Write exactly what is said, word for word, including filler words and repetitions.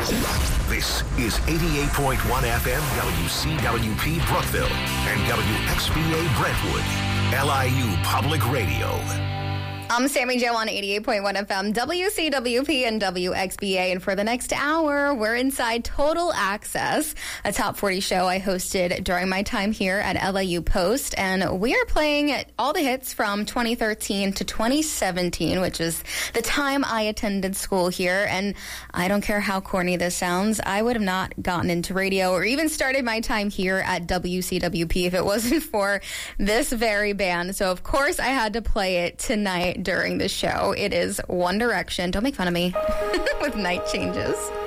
This is eighty-eight point one F M W C W P Brookville and W X B A Brentwood, L I U Public Radio. I'm Sammy Jo on eighty-eight point one F M, W C W P and W X B A. And for the next hour, we're inside Total Access, a top forty show I hosted during my time here at L A U Post. And we are playing all the hits from twenty thirteen to twenty seventeen, which is the time I attended school here. And I don't care how corny this sounds, I would have not gotten into radio or even started my time here at W C W P if it wasn't for this very band. So, of course, I had to play it tonight during the show. It is One Direction. Don't make fun of me with Night Changes.